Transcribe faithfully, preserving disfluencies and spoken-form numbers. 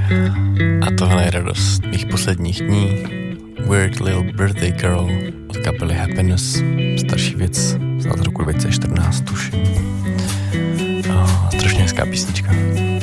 A tohle je radost mých posledních dní. Weird Little Birthday Girl od kapely Happiness. Starší věc, snad z roku dvacet čtrnáct tuším. A strašně hezká písnička.